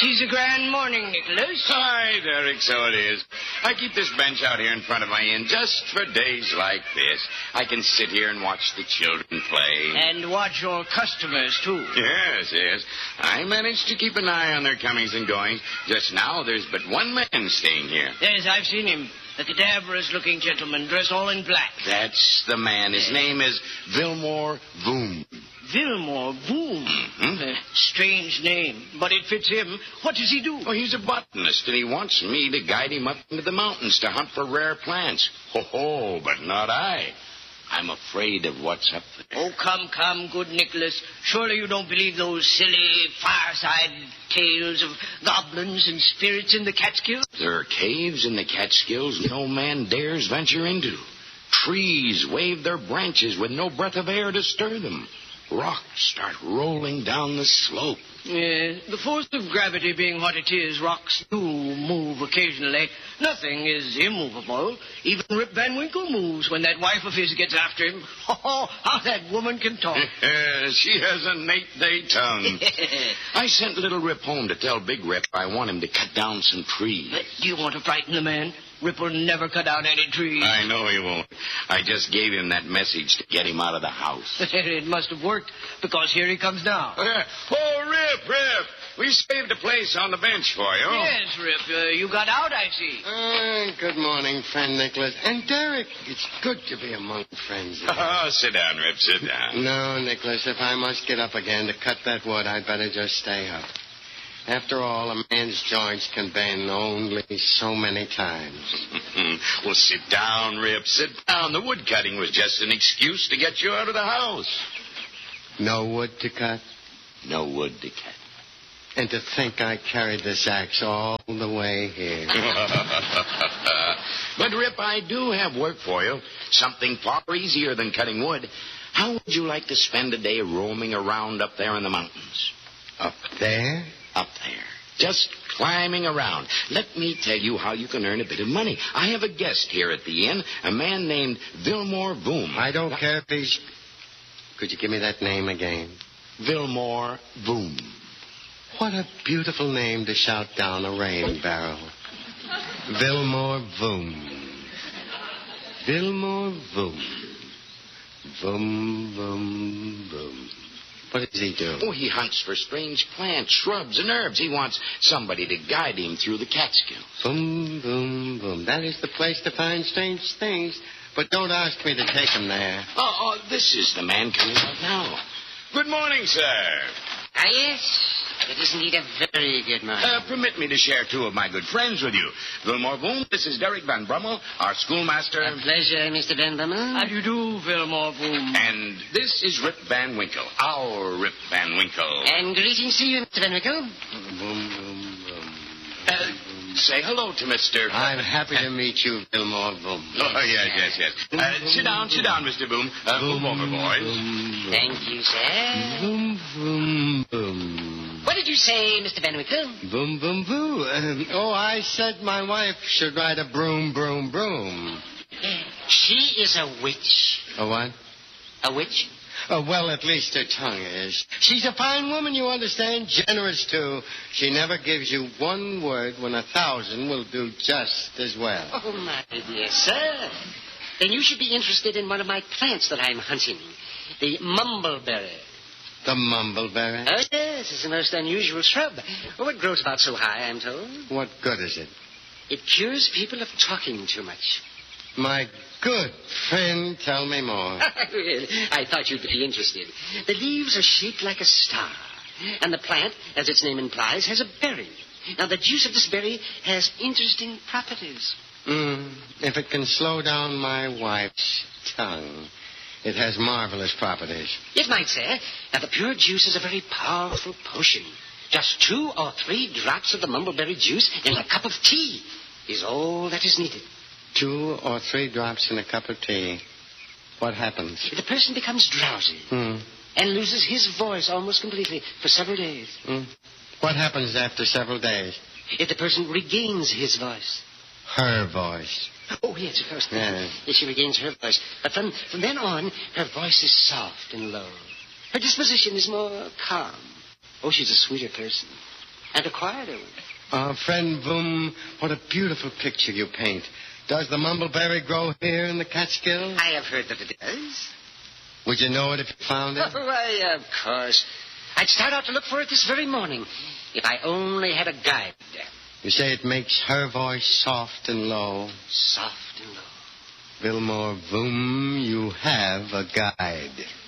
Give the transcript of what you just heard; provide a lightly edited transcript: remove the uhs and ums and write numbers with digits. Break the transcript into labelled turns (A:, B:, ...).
A: 'Tis a grand morning, Nicholas.
B: Hi, Derek, so it is. I keep this bench out here in front of my inn just for days like this. I can sit here and watch the children play.
A: And watch your customers, too.
B: Yes. I manage to keep an eye on their comings and goings. Just now, there's but one man staying here.
A: Yes, I've seen him. A cadaverous-looking gentleman dressed all in black.
B: That's the man. His name is Vilmore Voom.
A: Vilmore Voom.
B: Mm-hmm.
A: Strange name, but it fits him. What does he do?
B: Oh, he's a botanist, and he wants me to guide him up into the mountains to hunt for rare plants. Ho, but not I. I'm afraid of what's up there.
A: Oh, come, good Nicholas. Surely you don't believe those silly fireside tales of goblins and spirits in the Catskills?
B: There are caves in the Catskills no man dares venture into. Trees wave their branches with no breath of air to stir them. Rocks start rolling down the slope.
A: The force of gravity being what it is, rocks do move occasionally. Nothing is immovable. Even Rip Van Winkle moves when that wife of his gets after him. Oh, how that woman can talk.
B: She has an 8-day tongue. I sent little Rip home to tell Big Rip I want him to cut down some trees.
A: But do you want to frighten the man? Rip will never cut down any trees.
B: I know he won't. I just gave him that message to get him out of the house.
A: It must have worked, because here he comes now.
B: Oh, Rip! We saved a place on the bench for you.
A: Yes, Rip. You got out, I see.
C: Good morning, friend Nicholas. And Derek, it's good to be among friends again.
B: Oh, sit down, Rip, sit down.
C: No, Nicholas, if I must get up again to cut that wood, I'd better just stay up. After all, a man's joints can bend only so many times.
B: Well, sit down, Rip, sit down. The wood cutting was just an excuse to get you out of the house.
C: No wood to cut?
B: No wood to cut.
C: And to think I carried this axe all the way here.
B: But, Rip, I do have work for you. Something far easier than cutting wood. How would you like to spend a day roaming around up there in the mountains?
C: Up there?
B: Up there. Just climbing around. Let me tell you how you can earn a bit of money. I have a guest here at the inn, a man named Vilmore Voom.
C: I don't care if he's... Could you give me that name again?
B: Vilmore Voom.
C: What a beautiful name to shout down a rain barrel. Vilmore Voom. Vilmore Voom. Voom, voom, voom. What does he do?
B: Oh, he hunts for strange plants, shrubs, and herbs. He wants somebody to guide him through the Catskills.
C: Boom, boom, boom. That is the place to find strange things. But don't ask me to take him there.
B: Oh, this is the man coming out now. Good morning, sir.
D: Yes. It is indeed a very good morning.
B: Permit me to share two of my good friends with you. Vilmore Voom, this is Derek Van Brummel, our schoolmaster.
D: A pleasure, Mr. Van Brummel.
A: How do you do, Vilmore Voom?
B: And this is Rip Van Winkle, our Rip Van Winkle.
D: And greetings to you, Mr. Van Winkle.
C: Boom, boom, boom.
B: Say hello to Mr.
C: I'm happy to meet you, Vilmore Voom.
B: Oh, yes. Sit down, Mr. Voom. Move over, boys.
D: Thank you, sir.
C: Boom, boom, boom.
D: What did you say, Mr. Van Winkle?
C: Boom, boom, boo. I said my wife should ride a broom, broom, broom.
D: She is a witch.
C: A what?
D: A witch?
C: Well, at least her tongue is. She's a fine woman, you understand. Generous, too. She never gives you one word when 1,000 will do just as well.
D: Oh, my dear sir. Then you should be interested in one of my plants that I'm hunting. The mumbleberry.
C: The mumbleberry?
D: Oh, yes. It's a most unusual shrub. Oh, it grows about so high, I'm told.
C: What good is it?
D: It cures people of talking too much.
C: My good friend, tell me more.
D: I thought you'd be interested. The leaves are shaped like a star. And the plant, as its name implies, has a berry. Now, the juice of this berry has interesting properties.
C: If it can slow down my wife's tongue, it has marvelous properties.
D: It might, sir. Now, the pure juice is a very powerful potion. Just 2 or 3 drops of the mumbleberry juice in a cup of tea is all that is needed.
C: 2 or 3 drops in a cup of tea. What happens?
D: The person becomes drowsy and loses his voice almost completely for several days.
C: What happens after several days?
D: If the person regains his voice.
C: Her voice.
D: Oh, yes, of course.
C: Yes.
D: If she regains her voice. But from then on, her voice is soft and low. Her disposition is more calm. Oh, she's a sweeter person. and a quieter one.
C: Friend Boom, what a beautiful picture you paint. Does the mumbleberry grow here in the Catskills?
D: I have heard that it does.
C: Would you know it if you found it?
D: Why, of course. I'd start out to look for it this very morning if I only had a guide.
C: You say it makes her voice soft and low.
D: Soft and low.
C: Biltmore Boom, you have a guide.